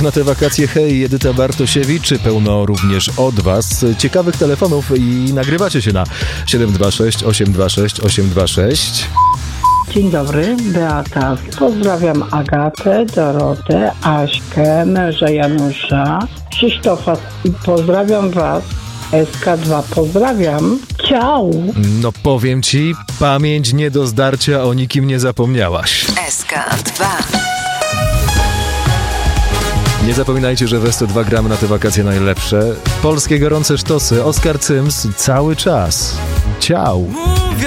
na te wakacje. Hej, Edyta Bartosiewicz, pełno również od Was ciekawych telefonów i nagrywacie się na 726 826 826. Dzień dobry, Beata. Pozdrawiam Agatę, Dorotę, Aśkę, męża Janusza, Krzysztofa i pozdrawiam Was. SK2, pozdrawiam. Ciao! No powiem Ci, pamięć nie do zdarcia, o nikim nie zapomniałaś. SK2. Nie zapominajcie, że w SK2 gramy na te wakacje najlepsze. Polskie gorące sztosy, Oskar Cyms cały czas. Ciao!